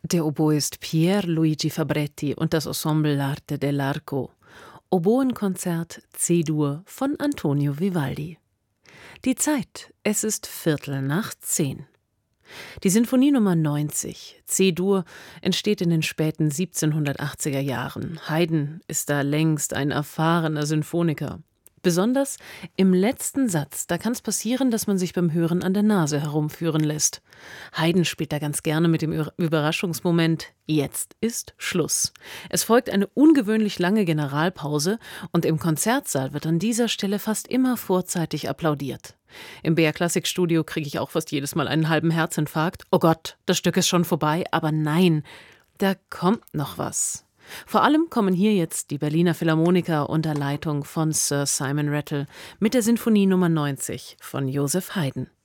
Der Oboist Pier Luigi Fabretti und das Ensemble L'Arte dell'Arco. Oboenkonzert C-Dur von Antonio Vivaldi. Die Zeit, es ist 10:15. Die Sinfonie Nummer 90, C-Dur, entsteht in den späten 1780er Jahren. Haydn ist da längst ein erfahrener Sinfoniker. Besonders im letzten Satz, da kann es passieren, dass man sich beim Hören an der Nase herumführen lässt. Haydn spielt da ganz gerne mit dem Überraschungsmoment, jetzt ist Schluss. Es folgt eine ungewöhnlich lange Generalpause und im Konzertsaal wird an dieser Stelle fast immer vorzeitig applaudiert. Im BR Klassikstudio kriege ich auch fast jedes Mal einen halben Herzinfarkt. Oh Gott, das Stück ist schon vorbei, aber nein, da kommt noch was. Vor allem kommen hier jetzt die Berliner Philharmoniker unter Leitung von Sir Simon Rattle mit der Sinfonie Nummer 90 von Joseph Haydn.